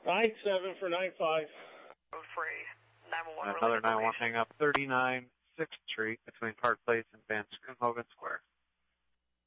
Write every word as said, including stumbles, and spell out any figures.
nine seven for nine five. oh three. nine one one. Another nine one hang up, thirty-nine sixth Street between Park Place and Van Schoonhoven Square.